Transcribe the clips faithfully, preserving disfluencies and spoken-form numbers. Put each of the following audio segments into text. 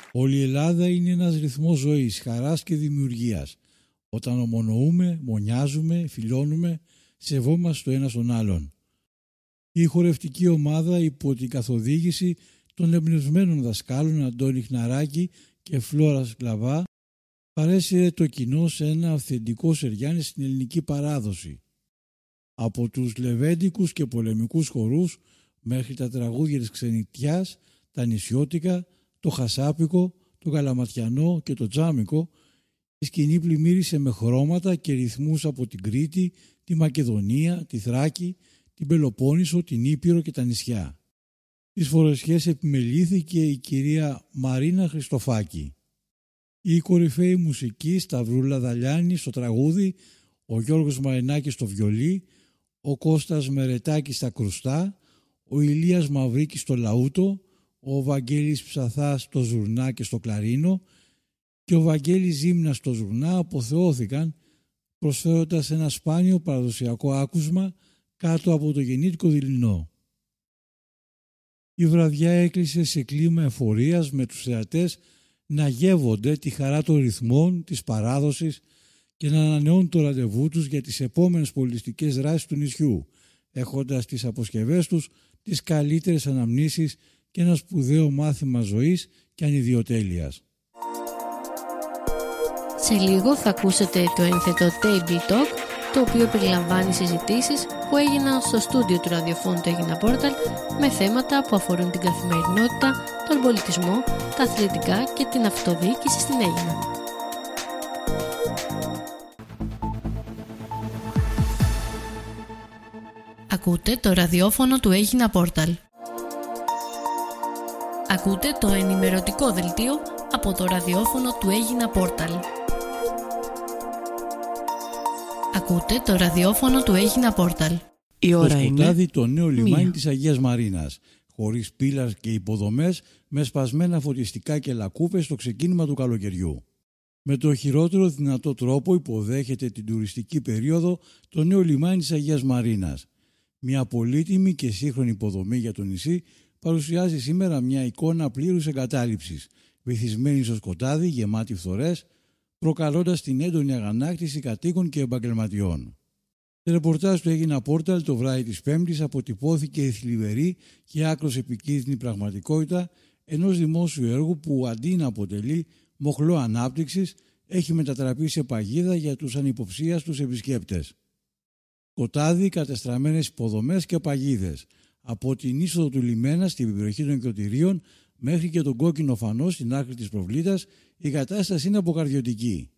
Όλη η Ελλάδα είναι ένας ρυθμός ζωής, χαράς και δημιουργίας. Όταν ομονοούμε, μονιάζουμε, φιλώνουμε, σεβόμαστε το ένα στον άλλον. Η χορευτική ομάδα υπό την καθοδήγηση των εμπνευσμένων δασκάλων Αντώνη Χναράκη και Φλόρας Κλαβά παρέσυρε το κοινό σε ένα αυθεντικό σεριάνι στην ελληνική παράδοση. Από τους λεβέντικους και πολεμικούς χορούς μέχρι τα τραγούδια της ξενιτιάς, τα νησιώτικα, το χασάπικο, το καλαματιανό και το τζάμικο, η σκηνή πλημμύρισε με χρώματα και ρυθμούς από την Κρήτη, τη Μακεδονία, τη Θράκη, την Πελοπόννησο, την Ήπειρο και τα νησιά. Τις φορεσιές επιμελήθηκε η κυρία Μαρίνα Χριστοφάκη. Η κορυφαίοι μουσική Σταυρούλα Δαλιάνη στο τραγούδι, ο Γιώργος Μαρινάκης στο βιολί, ο Κώστας Μερετάκης στα κρουστά, ο Ηλίας Μαυρίκης στο λαούτο, ο Βαγγέλης Ψαθάς στο ζουρνά και στο κλαρίνο και ο Βαγγέλης Ζήμνας στο ζουρνά αποθεώθηκαν προσφέροντας ένα σπάνιο παραδοσιακό άκουσμα κάτω από το γεννήτικο δειλινό. Η βραδιά έκλεισε σε κλίμα εφορίας με τους θεατές να γεύονται τη χαρά των ρυθμών, της παράδοσης και να ανανεώνουν το ραντεβού τους για τις επόμενες πολιτιστικές δράσεις του νησιού, έχοντας τις αποσκευές τους τις καλύτερες αναμνήσεις και ένα σπουδαίο μάθημα ζωής και ανιδιοτέλειας. Σε λίγο θα ακούσετε το ένθετο Table Talk, το οποίο περιλαμβάνει συζητήσεις που έγιναν στο στούντιο του ραδιοφώνου του Aegina Portal με θέματα που αφορούν την καθημερινότητα, τον πολιτισμό, τα αθλητικά και την αυτοδιοίκηση στην Αίγινα. Ακούτε το ραδιόφωνο του Aegina Portal. Ακούτε το ενημερωτικό δελτίο από το ραδιόφωνο του Aegina Portal. Ακούτε το ραδιόφωνο του Aegina Portal. Η ώρα το Σκοτάδι, είναι το νέο λιμάνι μία. Της Αγίας Μαρίνας, χωρίς πύλας και υποδομές, με σπασμένα φωτιστικά και λακκούβες στο ξεκίνημα του καλοκαιριού. Με το χειρότερο δυνατό τρόπο υποδέχεται την τουριστική περίοδο το νέο λιμάνι της Αγίας Μαρίνας. Μια πολύτιμη και σύγχρονη υποδομή για το νησί παρουσιάζει σήμερα μια εικόνα πλήρους εγκατάλειψης, βυθισμένη στο σκοτάδι, γεμάτη φθορές, προκαλώντας την έντονη αγανάκτηση κατοίκων και επαγγελματιών. Το ρεπορτάζ του Aegina Portal το βράδυ της Πέμπτης αποτυπώθηκε η θλιβερή και άκρως επικίνδυνη πραγματικότητα ενός δημόσιου έργου που αντί να αποτελεί μοχλό ανάπτυξης έχει μετατραπεί σε παγίδα για τους ανυποψίαστους επισκέπτες. Σκοτάδι, κατεστραμμένες υποδομές και παγίδες. Από την είσοδο του λιμένα στην περιοχή των εκδοτηρίων μέχρι και τον κόκκινο φανό στην άκρη της προβλήτας, η κατάσταση είναι αποκαρδιωτική.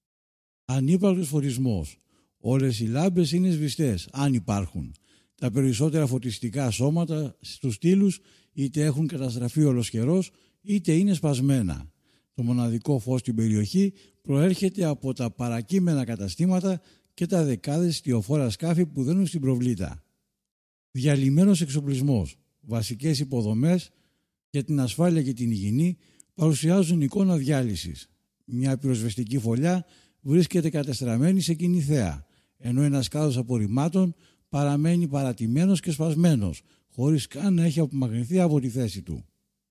Ανύπαρκτος φορισμός. Όλες οι λάμπες είναι σβηστές, αν υπάρχουν. Τα περισσότερα φωτιστικά σώματα στους στήλους είτε έχουν καταστραφεί ολοσχερός είτε είναι σπασμένα. Το μοναδικό φως στην περιοχή προέρχεται από τα παρακείμενα καταστήματα και τα δεκάδες στιοφόρα σκάφη που δένουν στην προβλήτα. Διαλυμένος εξοπλισμός, βασικές υποδομές για την ασφάλεια και την υγιεινή παρουσιάζουν εικόνα διάλυσης. Μια πυροσβεστική φωλιά βρίσκεται κατεστραμμένη σε κοινή θέα, ενώ ένας κάδος απορριμμάτων παραμένει παρατημένος και σπασμένος, χωρίς καν να έχει απομακρυνθεί από τη θέση του.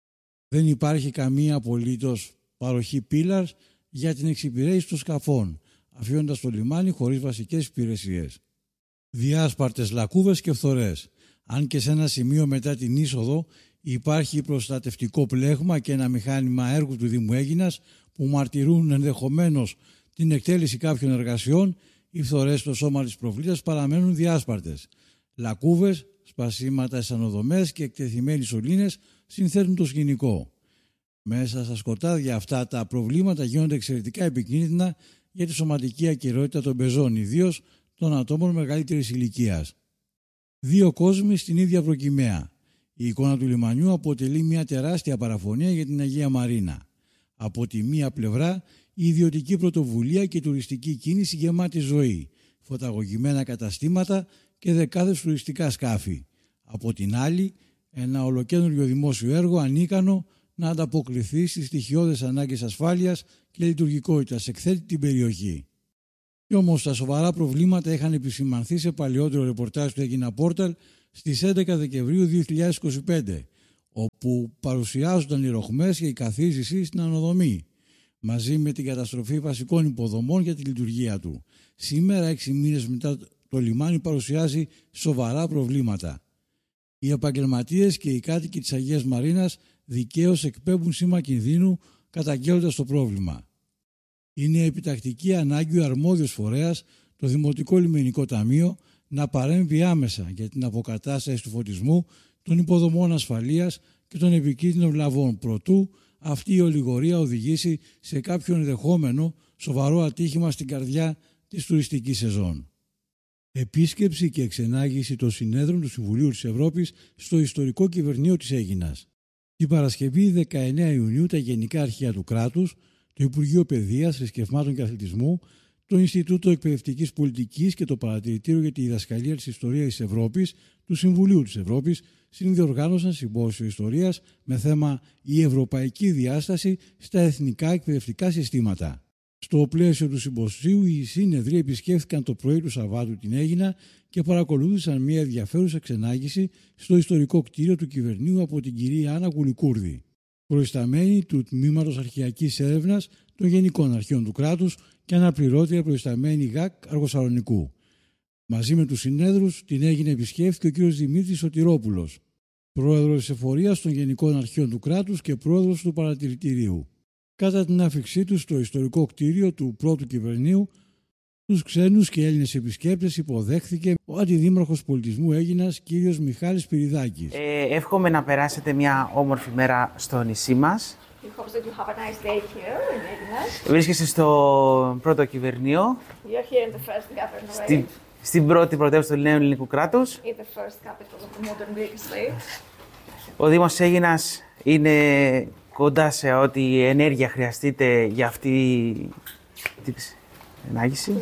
Δεν υπάρχει καμία απολύτως παροχή πύλας για την εξυπηρέτηση των σκαφών, αφήνοντας το λιμάνι χωρίς βασικές υπηρεσίες. Διάσπαρτες λακκούβες και φθορές. Αν και σε ένα σημείο μετά την είσοδο υπάρχει προστατευτικό πλέγμα και ένα μηχάνημα έργου του Δήμου Αίγινας που μαρτυρούν ενδεχομένως την εκτέλεση κάποιων εργασιών, οι φθορές στο σώμα της προβλήτας παραμένουν διάσπαρτες. Λακκούβες, σπασίματα αισθανοδομές και εκτεθειμένοι σωλήνες συνθέτουν το σκηνικό. Μέσα στα σκοτάδια αυτά τα προβλήματα γίνονται εξαιρετικά επικίνδυνα για τη σωματική ακεραιότητα των πεζών, ιδίως των ατόμων μεγαλύτερης ηλικίας. Δύο κόσμοι στην ίδια προκυμαία. Η εικόνα του λιμανιού αποτελεί μια τεράστια παραφωνία για την Αγία Μαρίνα. Από τη μία πλευρά η ιδιωτική πρωτοβουλία και τουριστική κίνηση γεμάτη ζωή, φωταγωγημένα καταστήματα και δεκάδες τουριστικά σκάφη. Από την άλλη, ένα ολοκαίνουργιο δημόσιο έργο ανίκανο να ανταποκριθεί στις στοιχειώδες ανάγκες ασφάλειας και λειτουργικότητας εκθέτει την περιοχή. Κι όμως τα σοβαρά προβλήματα είχαν επισημανθεί σε παλαιότερο ρεπορτάζ του Aegina Portal στις έντεκα Δεκεμβρίου δύο χιλιάδες είκοσι πέντε, όπου παρουσιάζονταν οι ροχμές και η καθίζηση στην ανοδομή, μαζί με την καταστροφή βασικών υποδομών για τη λειτουργία του. Σήμερα, έξι μήνες μετά, το λιμάνι παρουσιάζει σοβαρά προβλήματα. Οι επαγγελματίες και οι κάτοικοι της Αγίας Μαρίνας δικαίως εκπέμπουν σήμα κινδύνου καταγγέλλοντας το πρόβλημα. Είναι επιτακτική ανάγκη ο αρμόδιος φορέας, το Δημοτικό Λιμενικό Ταμείο, να παρέμβει άμεσα για την αποκατάσταση του φωτισμού, των υποδομών ασφαλείας και των επικίνδυνων βλαβών, προτού αυτή η ολιγορία οδηγήσει σε κάποιο ενδεχόμενο σοβαρό ατύχημα στην καρδιά της τουριστικής σεζόν. Επίσκεψη και εξενάγηση των συνέδρων του Συμβουλίου της Ευρώπης στο ιστορικό κυβερνείο της Αίγινας. Την Παρασκευή δεκαεννέα Ιουνίου τα Γενικά Αρχεία του Κράτους, το Υπουργείο Παιδείας, Θρησκευμάτων και Αθλητισμού, το Ινστιτούτο Εκπαιδευτικής Πολιτικής και το Παρατηρητήριο για τη Διδασκαλία της Ιστορίας της Ευρώπης του Συμβουλίου της Ευρώπης συνδιοργάνωσαν συμπόσιο ιστορίας με θέμα «Η Ευρωπαϊκή Διάσταση στα Εθνικά Εκπαιδευτικά Συστήματα». Στο πλαίσιο του συμποσίου, οι σύνεδροι επισκέφθηκαν το πρωί του Σαββάτου την Αίγινα και παρακολούθησαν μια ενδιαφέρουσα ξενάγηση στο ιστορικό κτίριο του κυβερνείου από την κυρία Άννα Κουλικούρδη, προϊσταμένη του Τμήματος Αρχαιακής Έρευνας των Γενικών Αρχείων του Κράτους και αναπληρώτρια προϊσταμένη ΓΑΚ Αργοσαλονικού. Μαζί με τους συνέδρους την Αίγινα επισκέφθηκε ο κ. Δημήτρης Σωτηρόπουλος, πρόεδρος της Εφορίας των Γενικών Αρχείων του Κράτους και πρόεδρος του Παρατηρητηρίου. Κατά την άφιξή του στο ιστορικό κτίριο του πρώτου κυβερνείου, τους ξένους και Έλληνες επισκέπτες υποδέχθηκε ο Αντιδήμαρχος Πολιτισμού Αίγινας κ. Μιχάλης Πυριδάκης. Ε, εύχομαι να περάσετε μια όμορφη μέρα στο νησί μας. Nice Βρίσκεσαι στο πρώτο κυβερνείο, στη, στην πρώτη πρωτεύουσα του νέου ελληνικού κράτους. Ο Δήμος Αίγινας είναι κοντά σε ό,τι ενέργεια χρειαστείτε για αυτή την ενάγηση.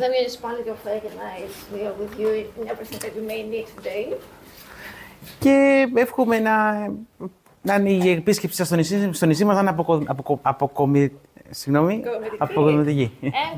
Και εύχομαι να, να είναι η επίσκεψη σας στο νησί, στο νησί μας να είναι αποκο, αποκο, αποκομι, συγγνώμη, αποκομιδική.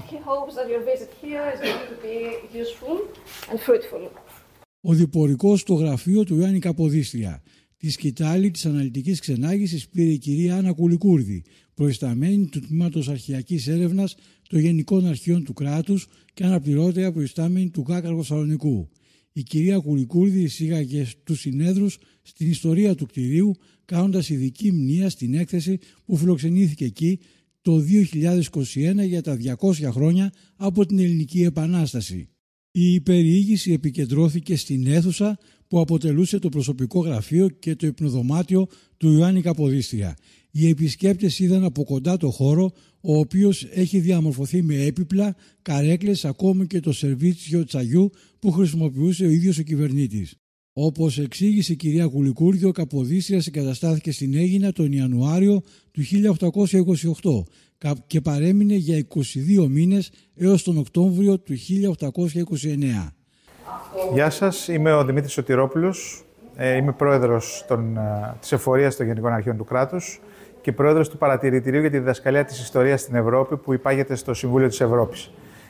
Ο διπορικός στο γραφείο του Ιωάννη Καποδίστρια. Τη σκητάλη της αναλυτικής ξενάγησης πήρε η κυρία Άννα Κουλικούρδη, προϊσταμένη του Τμήματος Αρχαιακής Έρευνας των Γενικών Αρχείων του Κράτους και αναπληρώτρια προϊστάμενη του ΓΑΚ Αργοσαλονικού. Η κυρία Κουλικούρδη εισήγαγε στους συνέδρους στην ιστορία του κτηρίου, κάνοντας ειδική μνήα στην έκθεση που φιλοξενήθηκε εκεί το δύο χιλιάδες είκοσι ένα για τα διακόσια χρόνια από την Ελληνική Επανάσταση. Η περιήγηση επικεντρώθηκε στην αίθουσα που αποτελούσε το προσωπικό γραφείο και το υπνοδωμάτιο του Ιωάννη Καποδίστρια. Οι επισκέπτες είδαν από κοντά το χώρο, ο οποίος έχει διαμορφωθεί με έπιπλα, καρέκλες, ακόμη και το σερβίτσιο τσαγιού που χρησιμοποιούσε ο ίδιος ο κυβερνήτης. Όπως εξήγησε η κυρία Κουλικούρδη, ο Καποδίστριας εγκαταστάθηκε στην Αίγινα τον Ιανουάριο του χίλια οκτακόσια είκοσι οκτώ και παρέμεινε για είκοσι δύο μήνες έως τον Οκτώβριο του χίλια οκτακόσια είκοσι εννέα. Γεια σας, είμαι ο Δημήτρης Σωτηρόπουλος. Είμαι πρόεδρος των, της Εφορίας των Γενικών Αρχείων του Κράτους και πρόεδρος του Παρατηρητηρίου για τη Διδασκαλία της Ιστορίας στην Ευρώπη που υπάγεται στο Συμβούλιο της Ευρώπης.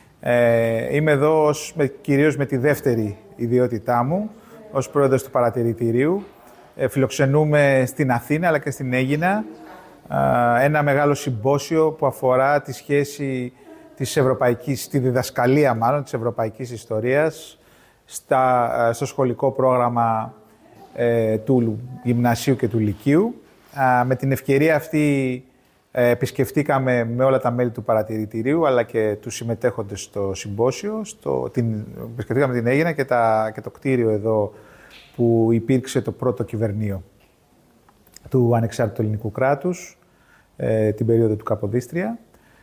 Ε, είμαι εδώ ως, με, κυρίως με τη δεύτερη ιδιότητά μου ως πρόεδρος του Παρατηρητηρίου. Ε, φιλοξενούμε στην Αθήνα αλλά και στην Αίγινα ε, ένα μεγάλο συμπόσιο που αφορά τη σχέση της ευρωπαϊκής, τη διδασκαλία μάλλον της ευρωπαϊκής ιστορίας στα, στο σχολικό πρόγραμμα ε, του Γυμνασίου και του Λυκείου. Ε, με την ευκαιρία αυτή ε, επισκεφτήκαμε με όλα τα μέλη του Παρατηρητηρίου αλλά και τους συμμετέχοντες στο συμπόσιο. Στο, την, επισκεφτήκαμε την Αίγινα και, τα, και το κτίριο εδώ που υπήρξε το πρώτο κυβερνείο του ανεξάρτητου ελληνικού κράτους ε, την περίοδο του Καποδίστρια.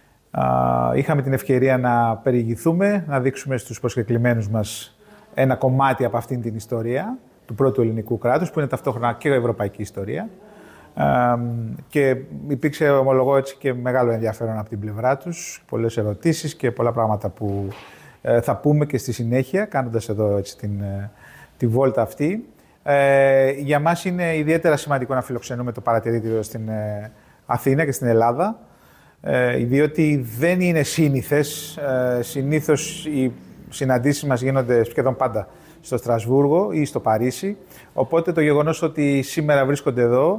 Uh, είχαμε την ευκαιρία να περιηγηθούμε, να δείξουμε στους προσκεκλημένους μας ένα κομμάτι από αυτήν την ιστορία του πρώτου ελληνικού κράτους, που είναι ταυτόχρονα και ευρωπαϊκή ιστορία. Uh, και υπήρξε, ομολογώ έτσι, και μεγάλο ενδιαφέρον από την πλευρά τους, πολλές ερωτήσεις και πολλά πράγματα που uh, θα πούμε και στη συνέχεια, κάνοντας εδώ έτσι, την, uh, τη βόλτα αυτή. Uh, για μας είναι ιδιαίτερα σημαντικό να φιλοξενούμε το Παρατηρητήριο στην uh, Αθήνα και στην Ελλάδα, Ε, διότι δεν είναι σύνηθες. Ε, συνήθως οι συναντήσεις μας γίνονται σχεδόν πάντα στο Στρασβούργο ή στο Παρίσι. Οπότε το γεγονός ότι σήμερα βρίσκονται εδώ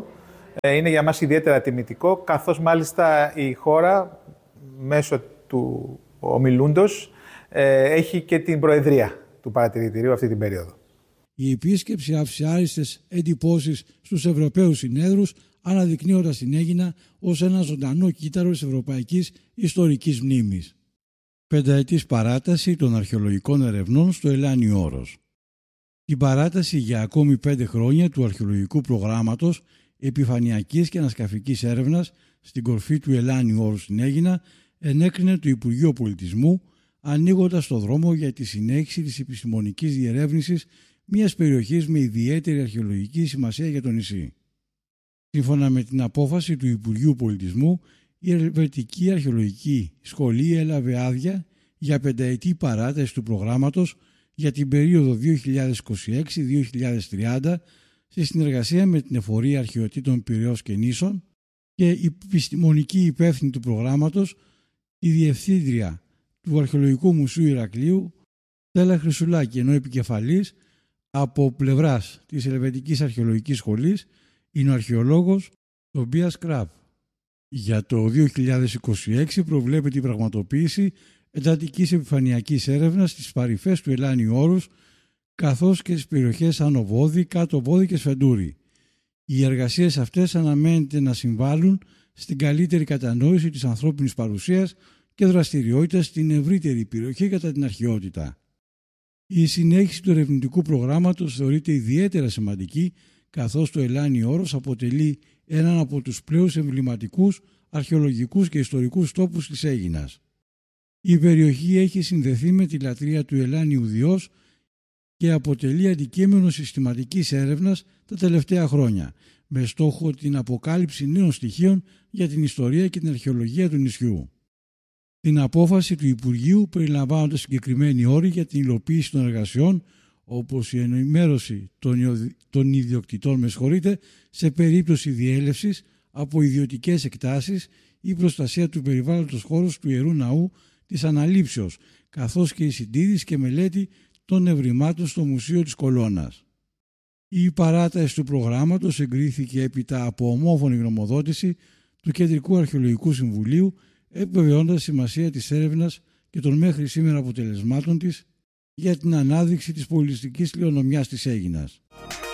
είναι για μας ιδιαίτερα τιμητικό, καθώς μάλιστα η χώρα, μέσω του ομιλούντος, έχει και την προεδρία του παρατηρητηρίου αυτή την περίοδο. Η επίσκεψη άφησε άριστες εντυπώσεις στους Ευρωπαίους συνέδρους, αναδεικνύοντας την Αίγινα ως ένα ζωντανό κύτταρο της ευρωπαϊκής ιστορικής μνήμης. Πενταετής παράταση των αρχαιολογικών ερευνών στο Ελλάνιο Όρος. Την παράταση για ακόμη πέντε χρόνια του αρχαιολογικού προγράμματος επιφανειακής και ανασκαφικής έρευνας στην κορφή του Ελλάνιου Όρους στην Αίγινα ενέκρινε το Υπουργείο Πολιτισμού, ανοίγοντας το δρόμο για τη συνέχιση της επιστημονικής διερεύνησης μιας περιοχής με ιδιαίτερη αρχαιολογική σημασία για το νησί. Σύμφωνα με την απόφαση του Υπουργείου Πολιτισμού, η Ελβετική Αρχαιολογική Σχολή έλαβε άδεια για πενταετή παράταση του προγράμματος για την περίοδο δύο χιλιάδες είκοσι έξι με δύο χιλιάδες τριάντα σε συνεργασία με την Εφορία Αρχαιοτήτων Πειραιώς και Νήσων και η επιστημονική υπεύθυνη του προγράμματος, η Διευθύντρια του Αρχαιολογικού Μουσείου Ηρακλείου, Στέλλα Χρυσουλάκη, ενώ επικεφαλής από πλευράς της Ελβετικής Αρχαιολογικής Σχολής είναι ο αρχαιολόγος Τομπίας Κραπ. Για το δύο χιλιάδες είκοσι έξι προβλέπεται η πραγματοποίηση εντατικής επιφανειακής έρευνας στις παρυφές του Ελλάνιου Όρους, καθώς και στις περιοχές Άνω Βόδι, Κάτω Βόδι και Σφεντούρη. Οι εργασίες αυτές αναμένεται να συμβάλλουν στην καλύτερη κατανόηση της ανθρώπινης παρουσίας και δραστηριότητας στην ευρύτερη περιοχή κατά την αρχαιότητα. Η συνέχιση του ερευνητικού προγράμματος θεωρείται ιδιαίτερα σημαντική, καθώς το Ελλάνιο Όρος αποτελεί έναν από τους πλέον εμβληματικούς αρχαιολογικούς και ιστορικούς τόπους της Αίγινας. Η περιοχή έχει συνδεθεί με τη λατρεία του Ελλάνιου Διός και αποτελεί αντικείμενο συστηματικής έρευνας τα τελευταία χρόνια, με στόχο την αποκάλυψη νέων στοιχείων για την ιστορία και την αρχαιολογία του νησιού. Την απόφαση του Υπουργείου περιλαμβάνονται συγκεκριμένοι όροι για την υλοποίηση των εργασιών, όπως η ενημέρωση των ιδιοκτητών με συγχωρείτε, σε περίπτωση διέλευσης από ιδιωτικές εκτάσεις ή προστασία του περιβάλλοντος χώρου του Ιερού Ναού της Αναλήψεως, καθώς και η συντήρηση και μελέτη των ευρημάτων στο Μουσείο της Κολώνας. Η παράταση του προγράμματος εγκρίθηκε έπειτα από ομόφωνη γνωμοδότηση του Κεντρικού Αρχαιολογικού Συμβουλίου, επιβεβαιώντας τη σημασία της έρευνας και των μέχρι σήμερα αποτελεσμάτων της για την ανάδειξη της πολιτιστικής κληρονομιάς της Αίγινας.